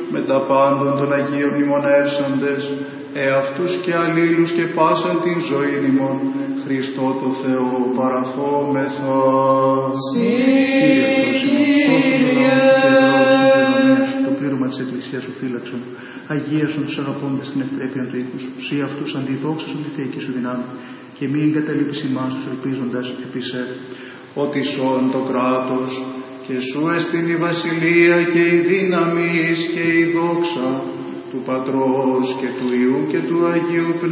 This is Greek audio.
με τα πάντων των Αγίων μνημονεύσαντες, εαυτούς και αλλήλους και πάσαν την ζωή ημών, Χριστό το Θεό παραθόμεθα. Το πλήρωμα της Εκκλησίας σου φύλαξον, αγίασον τους αγαπώντες στην ευπρέπεια του οίκου σου, σύ αυτούς αντιδόξασον τη θεϊκή σου δυνάμει, και μη εγκαταλείπεις ημάς τους ελπίζοντας επί σε, ότι σών το κράτος, και σου εστιν η βασιλεία και η δύναμις και η δόξα του Πατρός και του Υιού και του Αγίου